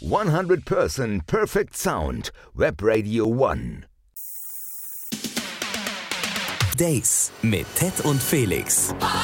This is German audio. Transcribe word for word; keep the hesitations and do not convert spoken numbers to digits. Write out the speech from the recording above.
hundert Prozent Perfect Sound. Web Radio One. Days mit Ted und Felix.